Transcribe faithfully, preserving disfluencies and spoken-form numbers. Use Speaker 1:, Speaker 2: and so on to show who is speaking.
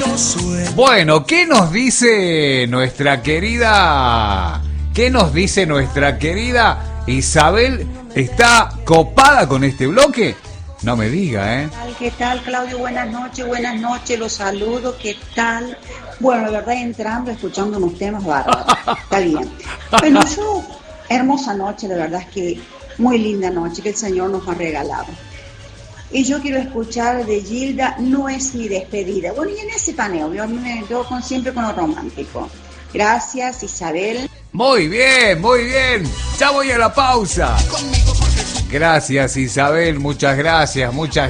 Speaker 1: Bueno, ¿qué nos dice nuestra querida... ¿Qué nos dice nuestra querida Isabel? ¿Está copada con este bloque? No me diga, ¿eh?
Speaker 2: ¿Qué tal, Claudio? Buenas noches, buenas noches, los saludo, ¿qué tal? Bueno, la verdad, entrando, escuchando unos temas bárbaros, está bien. Bueno, yo, hermosa noche, de verdad es que muy linda noche que el Señor nos ha regalado. Y yo quiero escuchar de Gilda, No es mi despedida. Bueno, y en ese paneo, yo, yo con, siempre con lo romántico. Gracias, Isabel.
Speaker 1: Muy bien, muy bien. Ya voy a la pausa. Gracias, Isabel, muchas gracias, muchas